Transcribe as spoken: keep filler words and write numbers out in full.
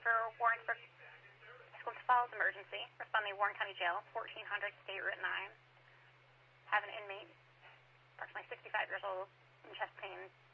for Warrensburg Swift Falls emergency. Responding to Warren County Jail, fourteen hundred State Route nine. Have an inmate, approximately sixty-five years old, in chest pain,